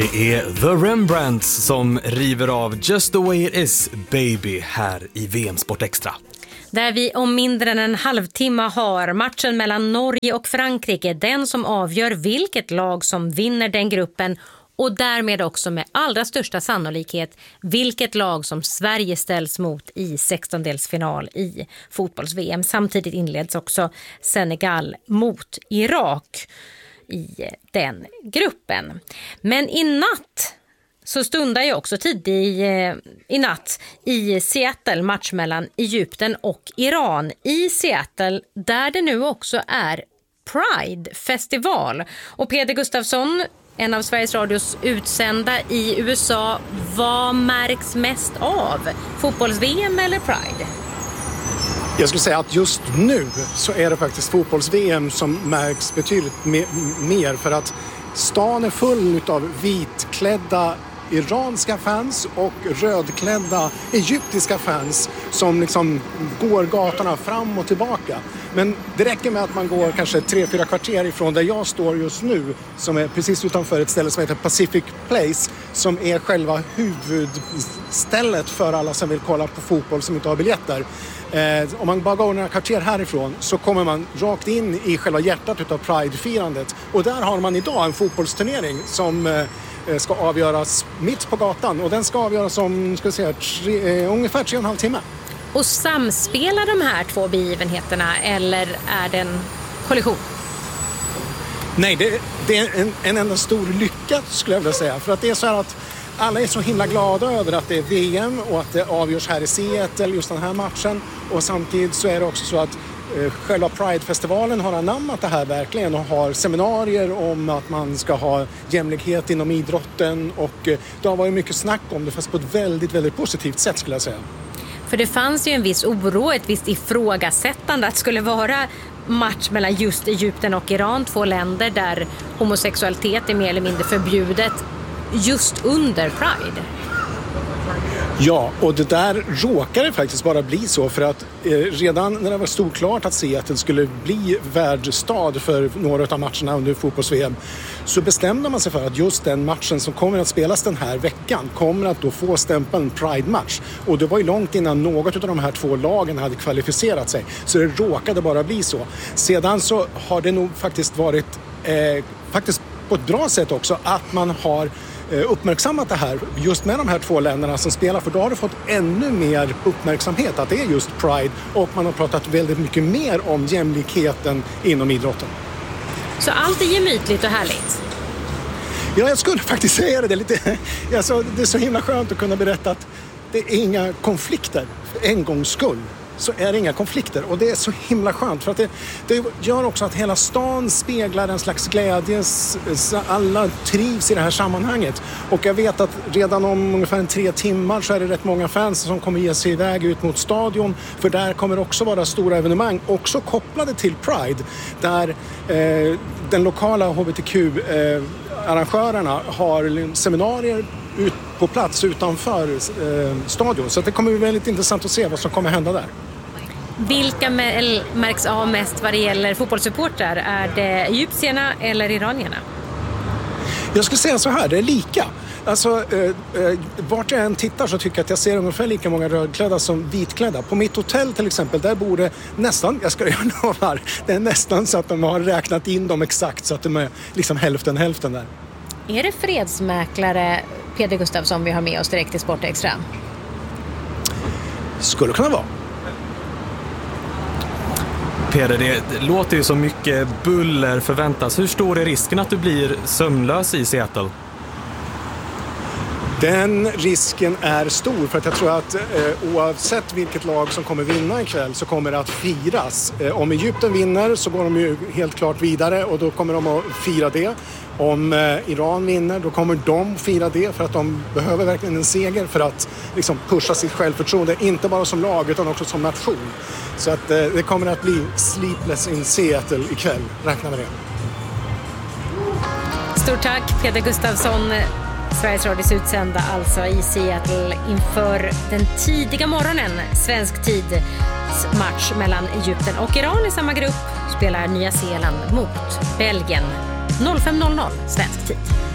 Det är The Rembrandts som river av Just the way it is, baby, här i VM Sport Extra. Där vi om mindre än en halvtimme har matchen mellan Norge och Frankrike, den som avgör vilket lag som vinner den gruppen och därmed också med allra största sannolikhet vilket lag som Sverige ställs mot i 16-delsfinal i fotbolls-VM. Samtidigt inleds också Senegal mot Irak i den gruppen. Men i natt så stundar ju också i natt i Seattle match mellan Egypten och Iran. I Seattle där det nu också är Pride-festival. Och Peder Gustafsson, en av Sveriges Radios utsända i USA, vad märks mest av? Fotbolls-VM eller Pride? Jag skulle säga att just nu så är det faktiskt fotbolls-VM som märks betydligt mer för att stan är full av vitklädda iranska fans och rödklädda egyptiska fans som liksom går gatorna fram och tillbaka. Men det räcker med att man går kanske 3-4 kvarter ifrån där jag står just nu, som är precis utanför ett ställe som heter Pacific Place, som är själva huvudstället för alla som vill kolla på fotboll som inte har biljetter. Om man bara går några kvarter härifrån så kommer man rakt in i själva hjärtat av Pride-firandet. Och där har man idag en fotbollsturnering som ska avgöras mitt på gatan. Och den ska avgöras om ungefär 3,5 timmar. Och samspelar de här två begivenheterna eller är det en kollision? Nej, det är en enda stor lycka skulle jag vilja säga. För att det är så här att alla är så himla glada över att det är VM och att det avgörs här i Seattle, just den här matchen. Och samtidigt så är det också så att själva Pride-festivalen har anammat det här verkligen och har seminarier om att man ska ha jämlikhet inom idrotten. Och det har varit mycket snack om det, fast på ett väldigt, väldigt positivt sätt skulle jag säga. För det fanns ju en viss oro, ett visst ifrågasättande att det skulle vara match mellan just Egypten och Iran, två länder där homosexualitet är mer eller mindre förbjudet, just under Pride. Ja, och det där råkade faktiskt bara bli så för att redan när det var stort klart att Seattle skulle bli värdstad för några av matcherna under fotbolls-VM så bestämde man sig för att just den matchen som kommer att spelas den här veckan kommer att då få stämpeln Pride-match. Och det var ju långt innan något av de här två lagen hade kvalificerat sig. Så det råkade bara bli så. Sedan så har det nog faktiskt varit faktiskt på ett bra sätt också att man har uppmärksammat det här just med de här två länderna som spelar, för då har det fått ännu mer uppmärksamhet att det är just Pride och man har pratat väldigt mycket mer om jämlikheten inom idrotten. Så allt är gemytligt och härligt? Ja, jag skulle faktiskt säga det. Det är så himla skönt att kunna berätta att det är inga konflikter för en gångs skull. Så är det inga konflikter och det är så himla skönt för att det gör också att hela stan speglar en slags glädje, alla trivs i det här sammanhanget och jag vet att redan om ungefär 3 timmar så är det rätt många fans som kommer ge sig iväg ut mot stadion, för där kommer också vara stora evenemang också kopplade till Pride där den lokala HBTQ-arrangörerna har seminarier ut på plats utanför stadion, så det kommer bli väldigt intressant att se vad som kommer hända där. Vilka märks av mest vad det gäller fotbollssupportrar? Är det egyptierna eller iranierna? Jag skulle säga så här, det är lika. Alltså, vart jag än tittar så tycker jag att jag ser ungefär lika många rödklädda som vitklädda. På mitt hotell till exempel, där bor det nästan, jag ska göra några, det är nästan så att de har räknat in dem exakt så att de är liksom hälften där. Är det fredsmäklare Peder Gustafsson vi har med oss direkt i Sport Extra? Skulle kunna vara. Peder, det låter ju så mycket buller förväntas. Hur stor är risken att du blir sömnlös i Seattle? Den risken är stor för att jag tror att oavsett vilket lag som kommer vinna ikväll så kommer det att firas. Om Egypten vinner så går de ju helt klart vidare och då kommer de att fira det. Om Iran vinner då kommer de fira det för att de behöver verkligen en seger för att liksom pusha sitt självförtroende, inte bara som lag utan också som nation. Så att det kommer att bli sleepless in Seattle ikväll, räkna med det. Stort tack Peder Gustafsson, Sveriges Radios utsända alltså i Seattle inför den tidiga morgonen, svensk tid. Match mellan Egypten och Iran i samma grupp spelar Nya Zeeland mot Belgien 05:00 svensk tid.